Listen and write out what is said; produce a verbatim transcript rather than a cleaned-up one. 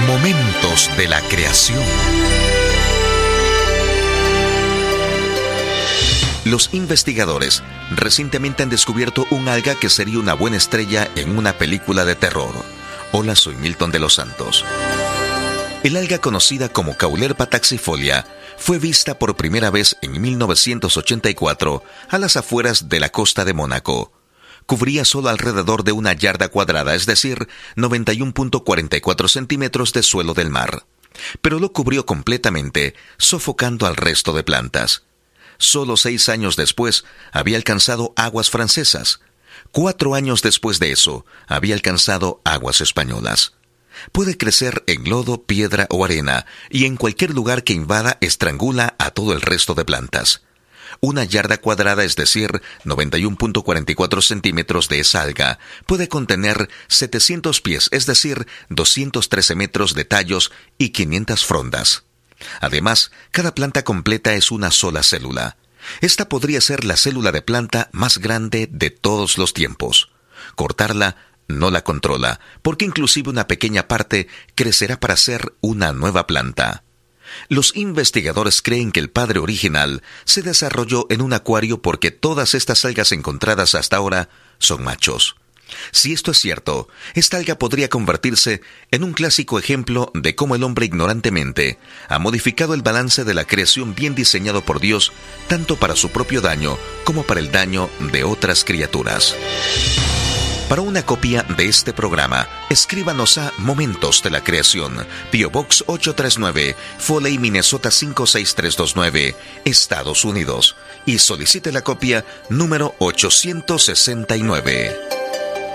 Momentos de la creación. Los investigadores recientemente han descubierto un alga que sería una buena estrella en una película de terror. Hola, soy Milton de los Santos. El alga conocida como Caulerpa taxifolia fue vista por primera vez en mil novecientos ochenta y cuatro a las afueras de la costa de Mónaco. Cubría solo alrededor de una yarda cuadrada, es decir, noventa y uno punto cuarenta y cuatro centímetros de suelo del mar. Pero lo cubrió completamente, sofocando al resto de plantas. Solo seis años después, había alcanzado aguas francesas. Cuatro años después de eso, había alcanzado aguas españolas. Puede crecer en lodo, piedra o arena, y en cualquier lugar que invada estrangula a todo el resto de plantas. Una yarda cuadrada, es decir, noventa y uno punto cuarenta y cuatro centímetros de esa alga, puede contener setecientos pies, es decir, doscientos trece metros de tallos y quinientas frondas. Además, cada planta completa es una sola célula. Esta podría ser la célula de planta más grande de todos los tiempos. Cortarla no la controla, porque inclusive una pequeña parte crecerá para ser una nueva planta. Los investigadores creen que el padre original se desarrolló en un acuario porque todas estas algas encontradas hasta ahora son machos. Si esto es cierto, esta alga podría convertirse en un clásico ejemplo de cómo el hombre ignorantemente ha modificado el balance de la creación bien diseñado por Dios, tanto para su propio daño como para el daño de otras criaturas. Para una copia de este programa, escríbanos a Momentos de la Creación, P O Box ocho tres nueve, Foley, Minnesota cinco seis tres dos nueve, Estados Unidos, y solicite la copia número ochocientos sesenta y nueve.